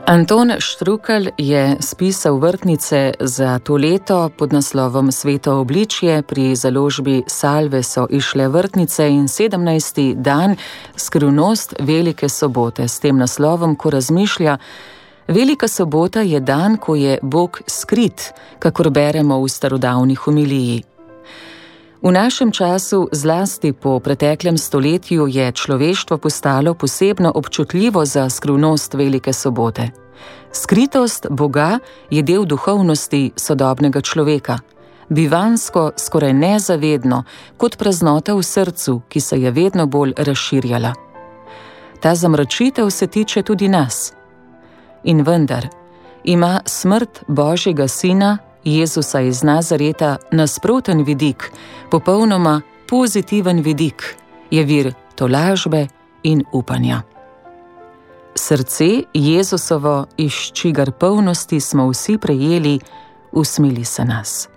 Anton Štrukelj je spisal vrtnice za to leto pod naslovom Sveto obličje. Pri založbi Salve so išle vrtnice in 17. dan, skrivnost Velike sobote. S tem naslovom, ko razmišlja, Velika sobota je dan, ko je Bog skrit, kakor beremo v starodavni homiliji. V našem času, zlasti po preteklem stoletju, je človeštvo postalo posebno občutljivo za skrivnost Velike sobote. Skritost Boga je del duhovnosti sodobnega človeka, bivansko, skoraj nezavedno, kot praznota v srcu, ki se je vedno bolj razširjala. Ta zamračitev se tiče tudi nas. In vendar ima smrt Božjega Sina, Jezusa iz Nazareta, nasproten vidik, popolnoma pozitiven vidik, je vir tolažbe in upanja. Srce Jezusovo, iz čigar polnosti smo vsi prejeli, usmili se nas.